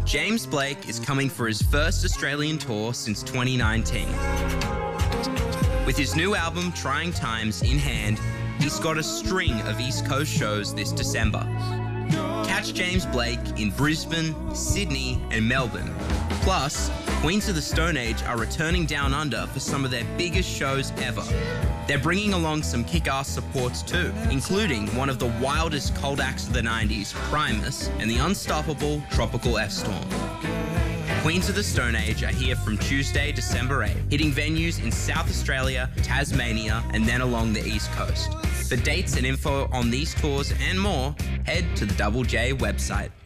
James Blake is coming for his first Australian tour since 2019. With his new album, Trying Times, in hand, he's got a string of East Coast shows this December. Catch James Blake in Brisbane, Sydney and Melbourne. Plus, Queens of the Stone Age are returning down under for some of their biggest shows ever. They're bringing along some kick-ass supports too, including one of the wildest cold acts of the 90s, Primus, and the unstoppable Tropical F-Storm. Queens of the Stone Age are here from Tuesday, December 8, hitting venues in South Australia, Tasmania, and then along the East Coast. For dates and info on these tours and more, head to the Double J website.